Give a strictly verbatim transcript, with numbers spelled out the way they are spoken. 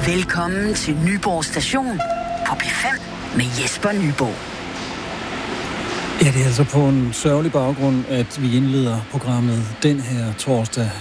Velkommen til Nyborg Station på P fem med Jesper Nyborg. Ja, det er altså på en sørgelig baggrund, at vi indleder programmet den her torsdag